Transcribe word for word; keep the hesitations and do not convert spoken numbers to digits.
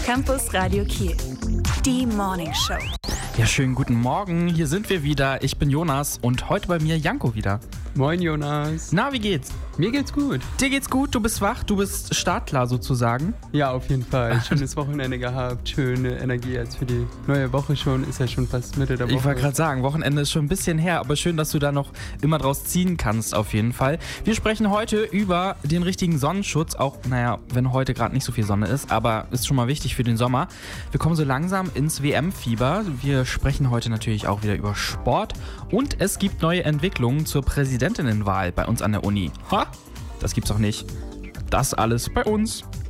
Campus Radio Kiel. Die Morning Show. Ja, schönen guten Morgen. Hier sind wir wieder. Ich bin Jonas und heute bei mir Janko wieder. Moin Jonas. Na, wie geht's? Mir geht's gut. Dir geht's gut? Du bist wach? Du bist startklar sozusagen? Ja, auf jeden Fall. Schönes Wochenende gehabt. Schöne Energie jetzt für die neue Woche schon. Ist ja schon fast Mitte der Woche. Ich wollte gerade sagen, Wochenende ist schon ein bisschen her, aber schön, dass du da noch immer draus ziehen kannst auf jeden Fall. Wir sprechen heute über den richtigen Sonnenschutz. Auch, naja, wenn heute gerade nicht so viel Sonne ist, aber ist schon mal wichtig für den Sommer. Wir kommen so langsam ins W M-Fieber. Wir sprechen heute natürlich auch wieder über Sport. Und es gibt neue Entwicklungen zur Präsidentinnenwahl bei uns an der Uni. Ha? Das gibt's doch nicht. Das alles bei uns